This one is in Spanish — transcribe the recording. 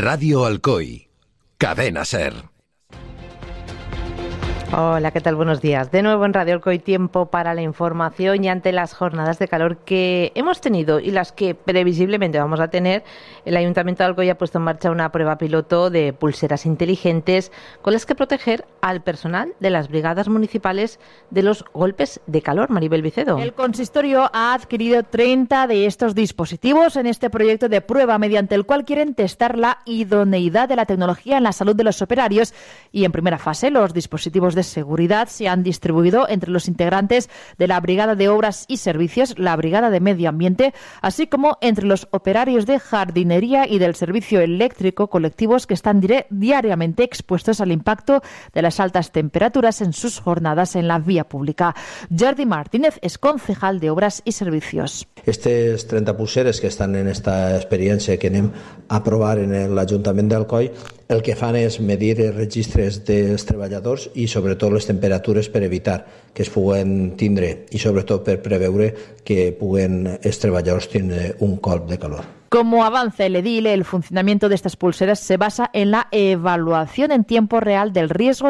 Radio Alcoy, Cadena SER. Hola, ¿qué tal? Buenos días. De nuevo en Radio Alcoy, tiempo para la información, y ante las jornadas de calor que hemos tenido y las que previsiblemente vamos a tener, el Ayuntamiento de Alcoy ha puesto en marcha una prueba piloto de pulseras inteligentes con las que proteger al personal de las brigadas municipales de los golpes de calor. Maribel Vicedo. El consistorio ha adquirido 30 de estos dispositivos en este proyecto de prueba, mediante el cual quieren testar la idoneidad de la tecnología en la salud de los operarios, y en primera fase los dispositivos de seguridad se han distribuido entre los integrantes de la Brigada de Obras y Servicios, la Brigada de Medio Ambiente, así como entre los operarios de jardinería y del servicio eléctrico, colectivos que están diariamente expuestos al impacto de las altas temperaturas en sus jornadas en la vía pública. Jordi Martínez es concejal de Obras i Servicios. Aquestes 30 pulseres que estan en esta experiència que anem a provar en l'Ajuntament d'Alcoi, el que fan és medir els registres dels treballadors i sobretot les temperatures per evitar que es puguen tindre i sobretot per preveure que puguen els treballadors tindre un colp de calor. Como avanza el edil, el funcionamiento de estas pulseras se basa en la evaluación en tiempo real del riesgo